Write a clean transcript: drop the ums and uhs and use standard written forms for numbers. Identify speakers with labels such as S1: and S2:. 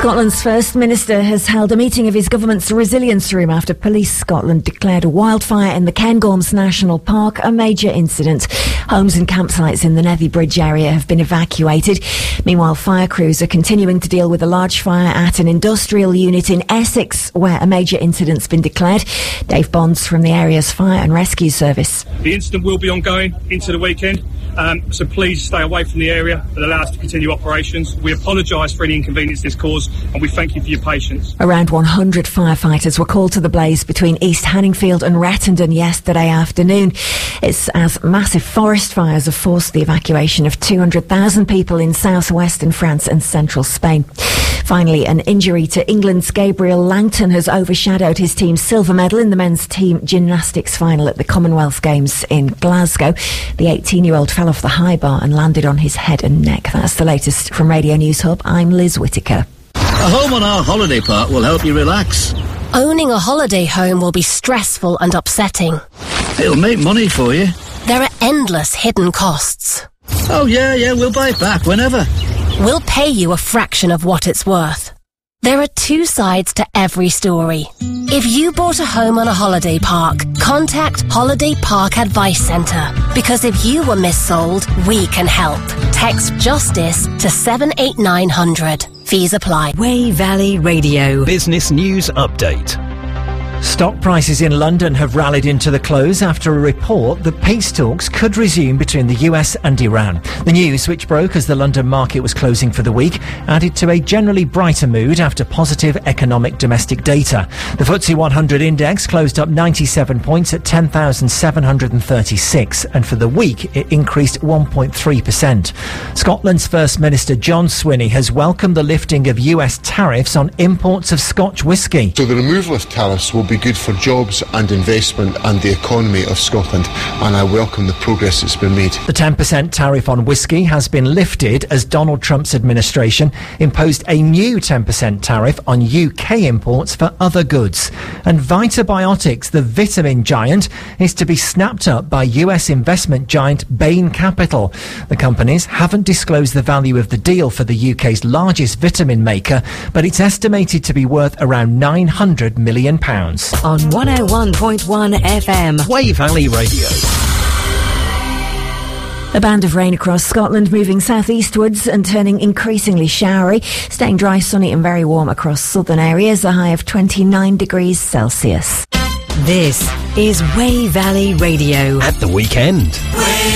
S1: Scotland's First Minister has held a meeting of his government's resilience room after Police Scotland declared a wildfire in the Cairngorms National Park a major incident. Homes and campsites in the Nethy Bridge area have been evacuated. Meanwhile, fire crews are continuing to deal with a large fire at an industrial unit in Essex where a major incident's been declared. Dave Bonds from the area's Fire and Rescue Service.
S2: The incident will be ongoing into the weekend. So please stay away from the area and allow us to continue operations. We apologise for any inconvenience this caused and we thank you for your patience.
S1: Around 100 firefighters were called to the blaze between East Hanningfield and Rettendon yesterday afternoon. It's as massive forest fires have forced the evacuation of 200,000 people in southwestern France and central Spain. Finally, an injury to England's Gabriel Langton has overshadowed his team's silver medal in the men's team gymnastics final at the Commonwealth Games in Glasgow. The 18-year-old fell off the high bar and landed on his head and neck. That's the latest from Radio News Hub. I'm Liz Whittaker.
S3: A home on our holiday park will help you relax.
S4: Owning a holiday home will be stressful and upsetting.
S3: It'll make money for you.
S4: There are endless hidden costs.
S3: Oh, yeah, we'll buy it back whenever.
S4: We'll pay you a fraction of what it's worth. There are two sides to every story. If you bought a home on a holiday park, contact Holiday Park Advice Centre. Because if you were missold, we can help. Text JUSTICE to 78900. Fees apply.
S5: Wey Valley Radio.
S6: Business News Update. Stock prices in London have rallied into the close after a report that peace talks could resume between the US and Iran. The news, which broke as the London market was closing for the week, added to a generally brighter mood after positive economic domestic data. The FTSE 100 index closed up 97 points at 10,736, and for the week it increased 1.3%. Scotland's First Minister John Swinney has welcomed the lifting of US tariffs on imports of Scotch whisky.
S7: So the removal of tariffs will be good for jobs and investment and the economy of Scotland, and I welcome the progress that's been made.
S6: The 10% tariff on whisky has been lifted as Donald Trump's administration imposed a new 10% tariff on UK imports for other goods. And Vitabiotics, the vitamin giant, is to be snapped up by US investment giant Bain Capital. The companies haven't disclosed the value of the deal for the UK's largest vitamin maker, but it's estimated to be worth around £900 million.
S5: On 101.1 FM.
S6: Wey Valley Radio.
S1: A band of rain across Scotland, moving southeastwards and turning increasingly showery, staying dry, sunny and very warm across southern areas, a high of 29 degrees Celsius.
S5: This is Wey Valley Radio.
S6: At the weekend.